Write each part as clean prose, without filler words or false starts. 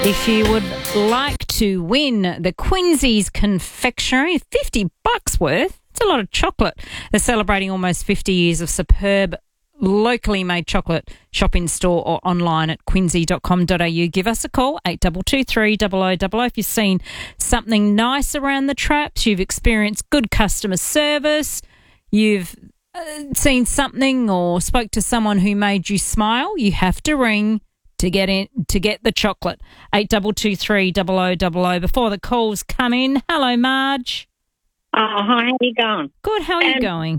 If you would like to win the Quincy's Confectionery, $50 worth, it's a lot of chocolate. They're celebrating almost 50 years of superb locally made chocolate. Shop in store or online at quincy.com.au. Give us a call, 8223 0000. If you've seen something nice around the traps, you've experienced good customer service, you've seen something or spoke to someone who made you smile, you have to ring to get the chocolate. 8223 0000 before the calls come in. Hello, Marge. Oh, hi, how you going? Good, how are you going?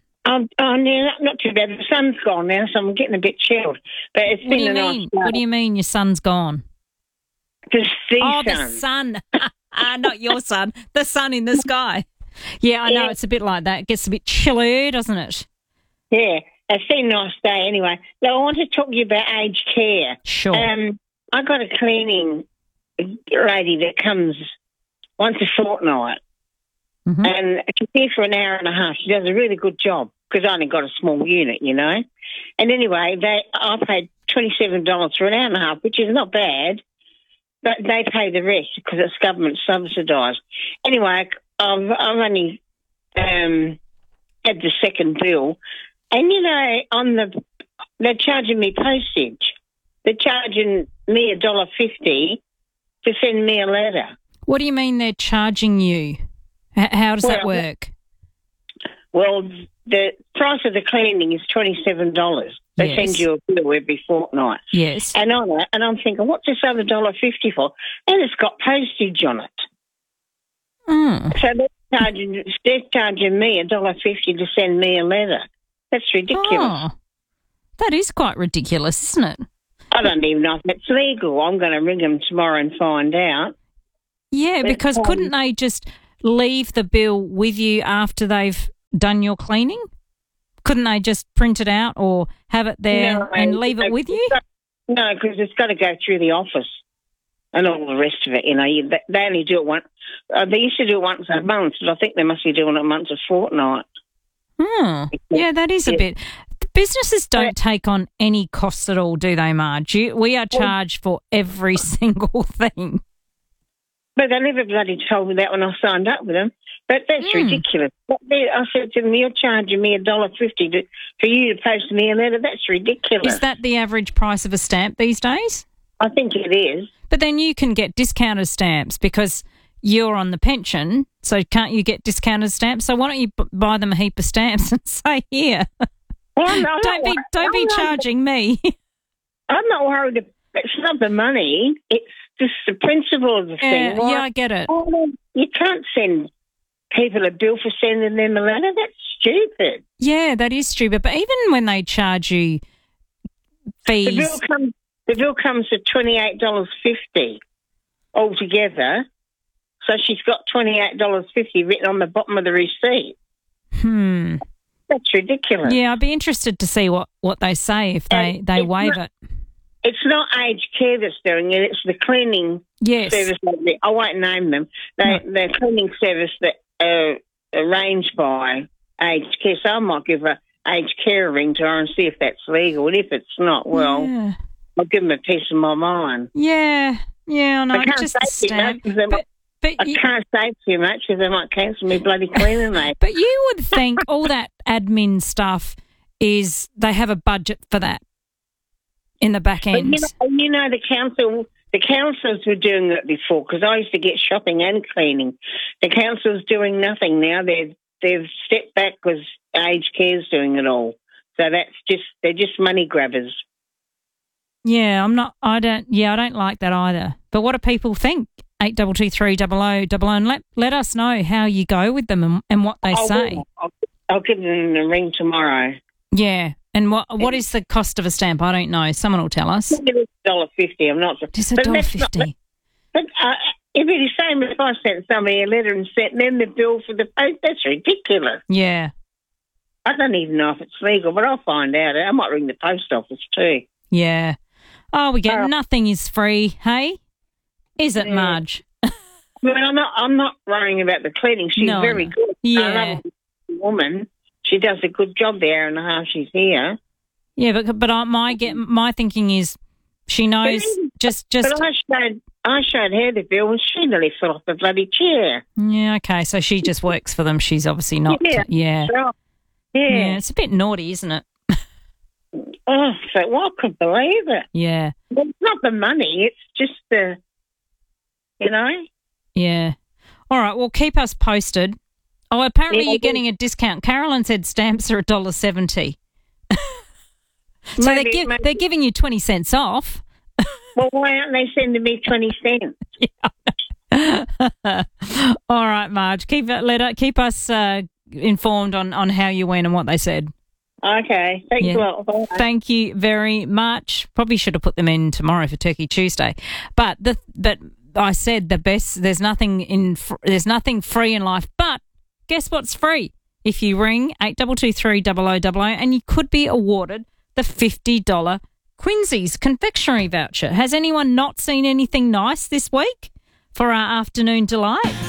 Not too bad. The sun's gone now, so I'm getting a bit chilled. But it's been a nice day. What do you mean your sun's gone? The sun. The sun. Not your sun. The sun in the sky. Yeah, I know, it's a bit like that. It gets a bit chilly, doesn't it? Yeah, it's been a nice day anyway. Now, I want to talk to you about aged care. Sure. I got a cleaning lady that comes once a fortnight. Mm-hmm. And she's here for an hour and a half. She does a really good job because I only got a small unit, you know. And anyway, I paid $27 for an hour and a half, which is not bad, but they pay the rest because it's government subsidised. Anyway, I've only had the second bill, and you know, they're charging me postage. They're charging me $1.50 to send me a letter. What do you mean they're charging you? How does that work? Well, the price of the cleaning is $27. They send you a bill every fortnight. Yes. And I'm thinking, what's this other $1.50 for? And it's got postage on it. Mm. So they're charging me $1.50 to send me a letter. That's ridiculous. Oh, that is quite ridiculous, isn't it? I don't even know if it's legal. I'm going to ring them tomorrow and find out. Yeah, because couldn't they just leave the bill with you after they've done your cleaning? Couldn't they just print it out or have it there and leave it with you? No, because it's got to go through the office and all the rest of it. You know, they only do it once. They used to do it once a month, but I think they must be doing it once a fortnight. Hmm. Yeah, that is a bit. Businesses don't take on any costs at all, do they, Marge? We are charged for every single thing. But they never bloody told me that when I signed up with them. But that's ridiculous. I said to them, you're charging me $1.50 for you to post me a letter. That's ridiculous. Is that the average price of a stamp these days? I think it is. But then you can get discounted stamps because you're on the pension, so can't you get discounted stamps? So why don't you buy them a heap of stamps and say, here, don't be charging me. I'm not worried. It's not the money. It's just the principle of the thing. Yeah, I get it. You can't send people a bill for sending them a letter. That's stupid. Yeah, that is stupid. But even when they charge you fees... The bill comes to $28.50 altogether. So she's got $28.50 written on the bottom of the receipt. That's ridiculous. Yeah, I'd be interested to see what they say if they waive it. It's not aged care that's doing it. It's the cleaning service. I won't name them. They're cleaning service that arranged by aged care. So I might give a aged care a ring to her and see if that's legal. And if it's not, well, I'll give them a piece of my mind. Yeah, I know. I can't just say too much but I can't say too much because they might cancel me bloody cleaning, mate. But you would think all that admin stuff is they have a budget for that in the back end. But you know the councils were doing it before because I used to get shopping and cleaning. The council's doing nothing now. They've stepped back because aged care's doing it all. So they're just money grabbers. Yeah, I don't like that either. But what do people think? 8223 0000 and let us know how you go with them and what they say. I'll give them a ring tomorrow. Yeah. And what is the cost of a stamp? I don't know. Someone will tell us. It's $1.50. I'm not sure. It's $1.50. But it'd be the same if I sent somebody a letter and sent them the bill for the post. That's ridiculous. Yeah. I don't even know if it's legal, but I'll find out. I might ring the post office too. Yeah. Oh, we get nothing is free, hey? Is it, Marge? Well, I'm not worrying about the cleaning. She's very good. Yeah. I love the woman. She does a good job the hour and a half she's here. Yeah, but my thinking is she knows just. But I showed her the bill and she nearly fell off the bloody chair. Yeah, okay. So she just works for them. She's obviously not. Yeah. Yeah. So, Yeah, it's a bit naughty, isn't it? Oh, so well, I couldn't believe it. Yeah. Well, it's not the money, it's just the, you know. Yeah. All right, well, keep us posted. Oh, apparently Yeah, you're getting a discount. Carolyn said stamps are $1.70. So Maybe- they're giving you 20 cents off. Well, why aren't they sending me 20 cents? All right, Marge. Keep us informed on how you went and what they said. Okay, thanks Yeah. a lot. Bye. Thank you very much. Probably should have put them in tomorrow for Turkey Tuesday, but I said the best. There's nothing free in life. But guess what's free? If you ring 8223 0000 and you could be awarded the $50 Quincy's confectionery voucher. Has anyone not seen anything nice this week for our afternoon delight?